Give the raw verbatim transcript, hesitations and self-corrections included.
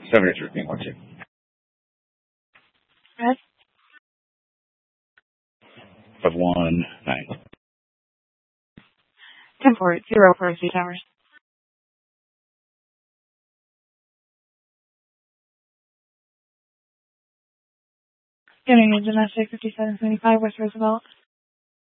seven eight three one two. Red. Five one nine. ten four zero for Z Towers. Getting in domestic fifty-seven seventy-five West Roosevelt.